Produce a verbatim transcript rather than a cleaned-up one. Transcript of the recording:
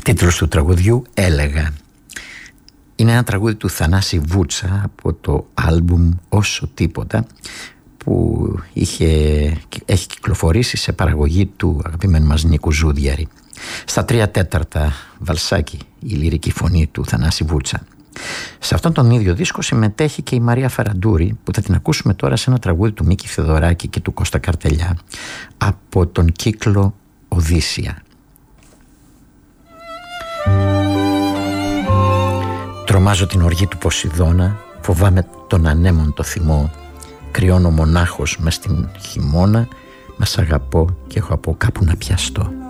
Τίτλος του τραγουδιού «Έλεγα». Είναι ένα τραγούδι του Θανάση Βούτσα από το άλμπουμ «Όσο τίποτα» που είχε, έχει κυκλοφορήσει σε παραγωγή του αγαπημένου μας Νίκου Ζούδιαρη. Στα τρία τέταρτα βαλσάκι η λυρική φωνή του Θανάση Βούτσα. Σε αυτόν τον ίδιο δίσκο συμμετέχει και η Μαρία Φεραντούρη, που θα την ακούσουμε τώρα σε ένα τραγούδι του Μίκη Θεοδωράκη και του Κώστα Καρτελιά από τον κύκλο «Οδύσσια». Τρομάζω την οργή του Ποσειδώνα, φοβάμαι τον ανέμον το θυμό, κρυώνω μονάχος μες στην χειμώνα, μα σ' αγαπώ και έχω από κάπου να πιαστώ.